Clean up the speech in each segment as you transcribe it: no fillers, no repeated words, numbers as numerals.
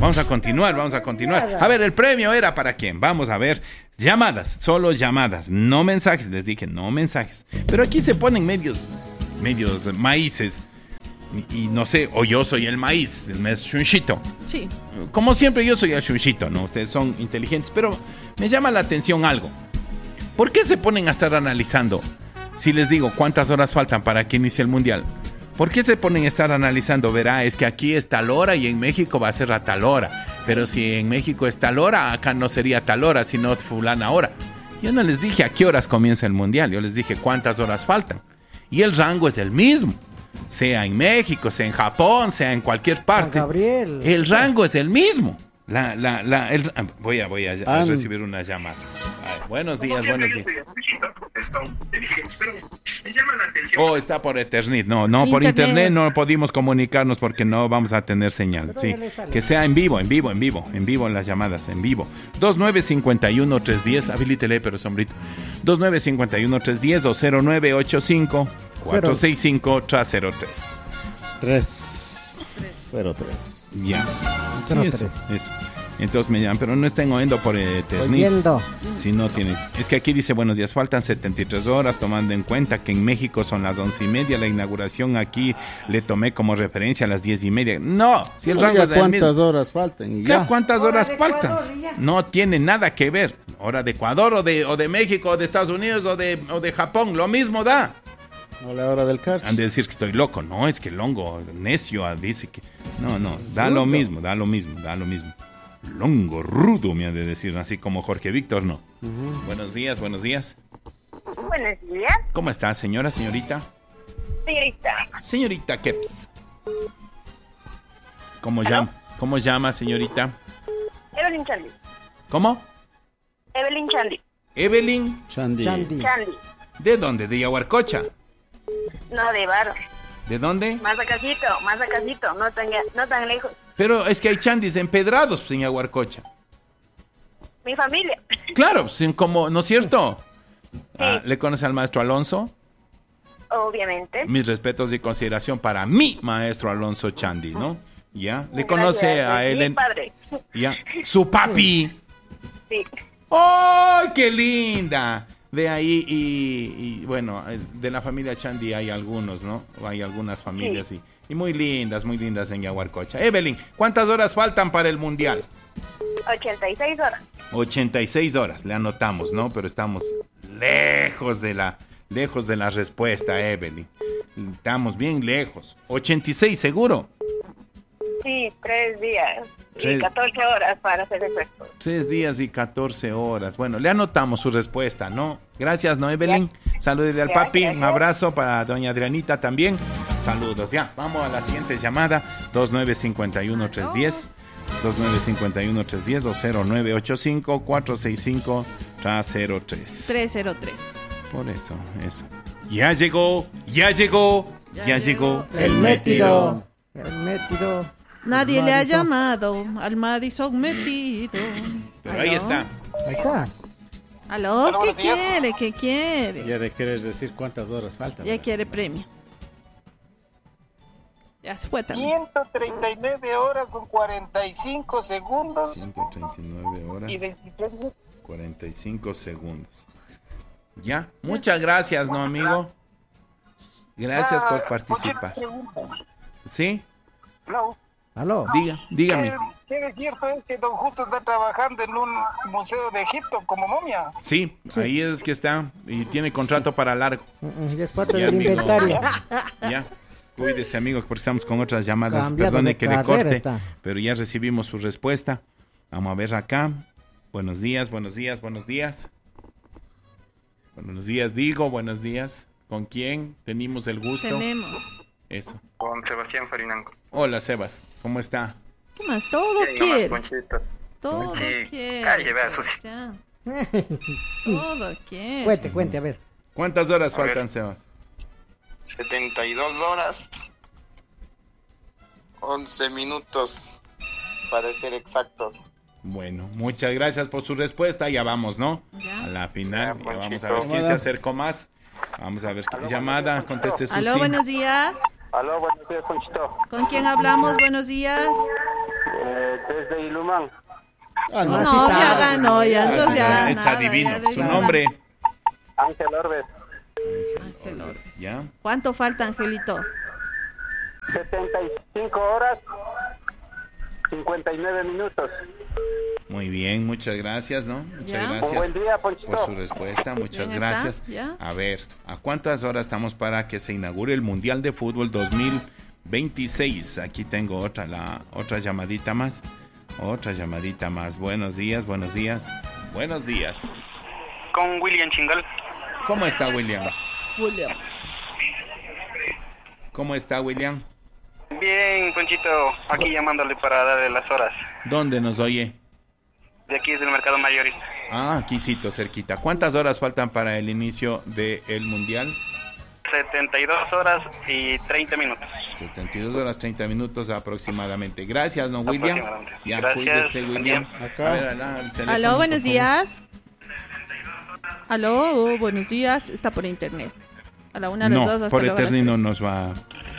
Vamos a continuar. A ver, el premio era para quién. Vamos a ver. Llamadas, solo llamadas, no mensajes. Les dije, no mensajes. Pero aquí se ponen medios maíces. Y no sé, o yo soy el maíz, el chunchito. Sí. Como siempre, yo soy el chunchito, ¿no? Ustedes son inteligentes, pero me llama la atención algo. ¿Por qué se ponen a estar analizando? Si les digo cuántas horas faltan para que inicie el mundial, ¿por qué se ponen a estar analizando? Verá, es que aquí es tal hora y en México va a ser a tal hora. Pero si en México es tal hora, acá no sería tal hora, sino fulana hora. Yo no les dije a qué horas comienza el mundial, yo les dije cuántas horas faltan. Y el rango es el mismo. Sea en México, sea en Japón, sea en cualquier parte. San Gabriel. El rango es el mismo. Voy a recibir una llamada. Buenos días. Oh, está por Ethernet. No, por internet no podemos comunicarnos porque no vamos a tener señal. Sí, que sea en vivo en las llamadas, en vivo. 2951-310, habilítele, pero sombrito. 2951-310 o 0985-465-303. 303. Ya. Sí, 03. eso. Entonces me llaman, pero no estén oyendo por Ethernet. Si no tienen. Es que aquí dice buenos días, faltan 73 horas, tomando en cuenta que en México son las 11:30. La inauguración aquí le tomé como referencia a las 10:30. No, si el rango es del mismo. ¿Cuántas horas faltan? Y ya. ¿Cuántas horas faltan? Ecuador, No tiene nada que ver. Hora de Ecuador o de México o de Estados Unidos o de Japón, lo mismo da. O la hora del carcho. Han de decir que estoy loco. No, es que el hongo necio dice que... No, da lo mismo. Longo rudo, me ha de decir, así como Jorge Víctor, no. Uh-huh. Buenos días. Buenos días. ¿Cómo está, señorita? Señorita Keps. ¿Cómo llama, señorita? Evelyn Chandy. ¿Cómo? Evelyn Chandy. Evelyn Chandy. Chandy. ¿De dónde? ¿De Yaguarcocha? No, de Varo. ¿De dónde? Más acasito, no tan lejos. Pero es que hay chandis empedrados pues, en Yaguarcocha. Mi familia. Claro, como, ¿no es cierto? Sí. ¿Le conoce al maestro Alonso? Obviamente. Mis respetos y consideración para mi maestro Alonso Chandy, ¿no? ¿Ya? ¿Le conoce Gracias, a él? mi padre. ¿Ya? ¡Su papi! Sí. ¡Ay, qué linda! De ahí y bueno, de la familia Chandy hay algunos, ¿no? Hay algunas familias Sí. y muy lindas en Yaguarcocha. Evelyn, ¿cuántas horas faltan para el mundial? 86 horas. 86 horas, le anotamos, ¿no? Pero estamos lejos de la respuesta, Evelyn. Estamos bien lejos. 86, ¿seguro? Sí, 3 días y 14 horas para hacer efecto. 3 días y 14 horas. Bueno, le anotamos su respuesta, ¿no? Gracias, ¿no, Evelyn? Salúdele al papi. Un abrazo para doña Adrianita también. Saludos. Ya, vamos a la siguiente llamada. 2951-310. 2951-310 o 0985-465-303. 303. Por eso. Ya llegó. El métido. Nadie le ha llamado al Madison metido. Pero ahí está. Ahí está. ¿Aló? ¿Qué quiere? Ya de querer decir cuántas horas faltan. Ya quiere premio. Ya se fue también. 139 horas con 45 segundos 139 horas y 23 minutos. 45 segundos. Ya, muchas gracias, ¿no, amigo? Gracias por participar. ¿Sí? No. ¿Aló? Dígame. ¿Qué cierto es que don Justo está trabajando en un museo de Egipto como momia? Sí, ahí es que está y tiene contrato para largo. Ya es parte Ya, del amigo. inventario. Ya, cuídese, amigos, porque estamos con otras llamadas. Cambiado Perdone de que le carrera corte, está. pero ya recibimos su respuesta. Vamos a ver acá. Buenos días. Buenos días, ¿Con quién tenemos el gusto? Tenemos. Eso. Con Sebastián Farinanco. Hola, Sebas. ¿Cómo está? ¿Qué más? Todo quiere. Todo Sí, quiere. calle, vea, Susi. Ya. Todo quiere. Cuente, a ver. ¿Cuántas horas A faltan, ver. Sebas? 72 horas 11 minutos para ser exactos. Bueno, muchas gracias por su respuesta. Ya vamos, ¿no? Ya. A la final. Ya, Ya vamos a Ponchito. ver quién se acercó más. Vamos a ver qué llamada. Conteste Susi. Aló, buenos días. Aló, buenos días, Ponchito. ¿Con quién hablamos? Buenos días. Desde Ilumán. No, ya ganó, ya. Entonces ya. Es adivino. Su nombre. Ángel Orbes. Ángel Orbes. ¿Ya? ¿Cuánto falta, Angelito? 75 horas, 59 minutos. Muy bien, muchas gracias, ¿no? Muchas ¿Ya? gracias. Un buen día, Ponchito. Por su respuesta, muchas Bien, gracias. ¿está? ¿Ya? A ver, ¿a cuántas horas estamos para que se inaugure el Mundial de Fútbol 2026? Aquí tengo otra llamadita más. Otra llamadita más. Buenos días, buenos días. Buenos días. Con William Chingal. ¿Cómo está, William? Julio. ¿Cómo está, William? Bien, Ponchito, aquí llamándole para darle las horas. ¿Dónde nos oye? De aquí es del mercado mayorista. Ah, aquícito, cerquita. ¿Cuántas horas faltan para el inicio del Mundial? 72 horas y 30 minutos. 72 horas, 30 minutos aproximadamente. Gracias, ¿no, William? Ya, Gracias. cuídese, William. Acá. A ver, el teléfono, Aló, buenos por favor. días. Aló, buenos días. Está por internet. A la una, a las dos, No, hasta por luego a las Eterni no tres. nos va.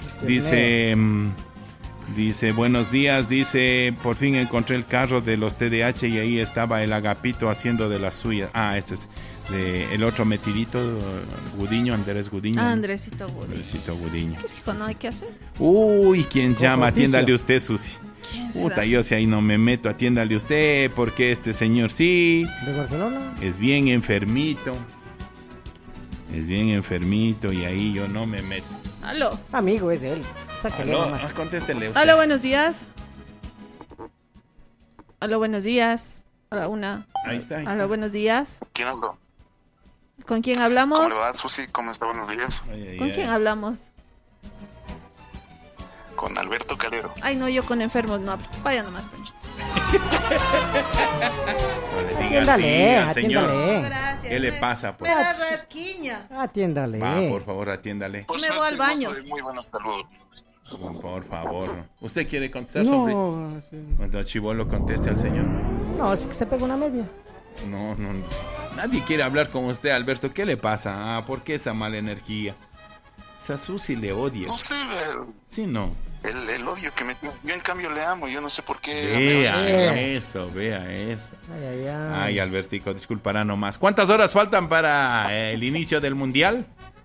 Dice, buenos días, dice, por fin encontré el carro de los TDH y ahí estaba el Agapito haciendo de las suyas. Ah, este es el otro metidito, Gudiño, Andrés Gudiño. Ah, Andresito Gudiño. Andresito Gudiño. ¿Qué hijo no hay que hacer? Uy, ¿quién llama? Patricio. Atiéndale usted, Susi. ¿Quién será? Puta, yo si ahí no me meto, atiéndale usted, porque este señor sí, ¿De Barcelona? es bien enfermito. Es bien enfermito y ahí yo no me meto. Aló. Amigo, es él. Sácale Aló, nomás. contéstele usted. Aló, buenos días. Aló, buenos días. A la una. Ahí está. Ahí Aló, está. buenos días. ¿Quién habló? ¿Con quién hablamos? ¿Cómo le va, Susi? ¿Cómo está? Buenos días. Ay, ay, ¿Con ay. quién hablamos? Con Alberto Calero. Ay, no, yo con enfermos no hablo. Vaya nomás, Poncho. No le diga Atiéndale, así al señor. atiéndale. Gracias. ¿Qué le pasa, pues? Me da rasquiña. Atiéndale. Va, por favor, atiéndale. Por Me voy suerte, al baño. gozo de muy buena salud. Por favor. ¿Usted quiere contestar sobre No, sí. cuando Chibolo conteste al señor? No, es que se pega una media. No. Nadie quiere hablar con usted, Alberto. ¿Qué le pasa? Ah, ¿por qué esa mala energía? Esa Susi le odia. No sé, Sí, no. el odio que me... Yo en cambio le amo, yo no sé por qué. Vea odia. eso, vea eso. Ay, ay, ay. Ay, Albertico, disculpará nomás. ¿Cuántas horas faltan para el inicio del Mundial?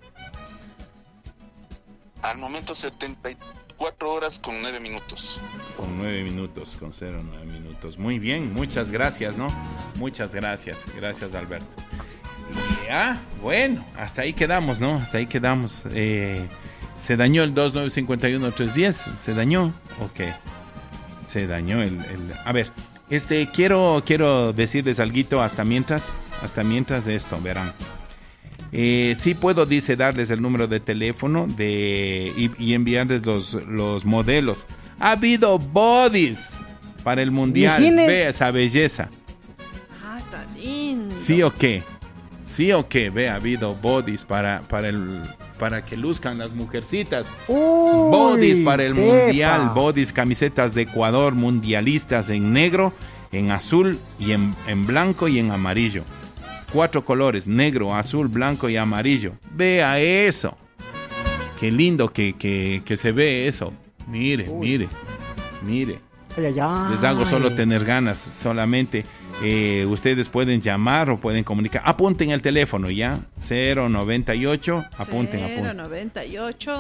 Al momento 74 horas con 9 minutos. Con 9 minutos, con 0,9 minutos. Muy bien, muchas gracias, ¿no? Muchas gracias. Gracias, Alberto. Y, bueno, hasta ahí quedamos, ¿no? Hasta ahí quedamos. ¿Se dañó el 2951-310? ¿Se dañó? Ok. Se dañó el... A ver, quiero decirles alguito hasta mientras de esto, verán. Sí puedo, dice, darles el número de teléfono y enviarles los modelos. Ha habido bodies para el Mundial. ¿Mijines? Ve esa belleza. Ah, está lindo. ¿Sí o qué? ¿Sí o qué? Ve, ha habido bodies para que luzcan las mujercitas. Uy, Bodies para el Pepa. Mundial. Bodies, camisetas de Ecuador, mundialistas en negro, en azul y en blanco y en amarillo. 4 colores, negro, azul, blanco y amarillo. Vea eso. Qué lindo que se ve eso. Mire. Ay, ay, ay. Les hago solo tener ganas, solamente. Ustedes pueden llamar o pueden comunicar. Apunten el teléfono ya. 098. Apunten. 098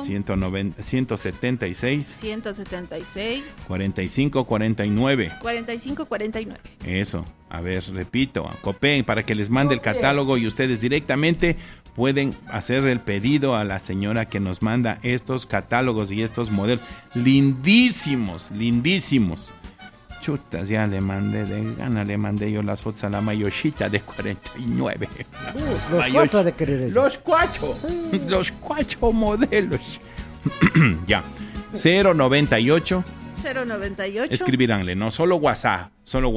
176 176 4549. 4549. Eso. A ver, repito. Copén para que les mande el catálogo y ustedes directamente pueden hacer el pedido a la señora que nos manda estos catálogos y estos modelos. Lindísimos. Chutas, ya le mandé yo las fotos a la Mayoshita de 49. Los 4 de querer ella. Los 4 modelos. Ya. 098. 098 Escribiránle, no solo WhatsApp.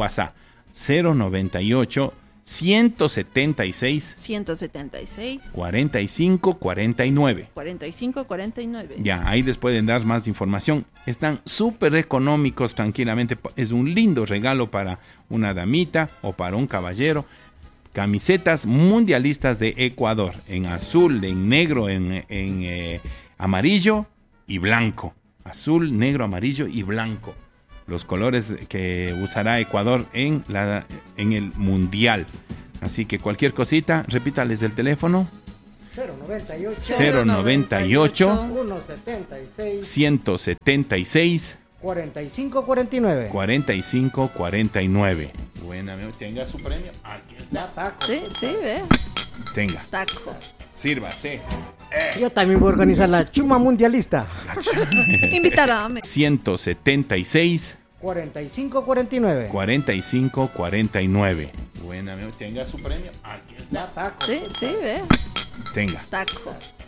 098 176 176 4549. 4549. Ya, ahí les pueden dar más información. Están súper económicos, tranquilamente. Es un lindo regalo para una damita o para un caballero. Camisetas mundialistas de Ecuador, en azul, en negro, en amarillo y blanco. Azul, negro, amarillo y blanco. los colores que usará Ecuador en el Mundial. Así que cualquier cosita, repítales el teléfono. 098 176 4549. Buena, tenga su premio. Aquí está. Taco. Sí, ve. Tenga. Taco. Sírvase. Yo también voy a organizar la chuma mundialista. Invitarame. 176 4549. Buena, tenga su premio. Aquí está. Taco. Sí, ve. Tenga. Taco.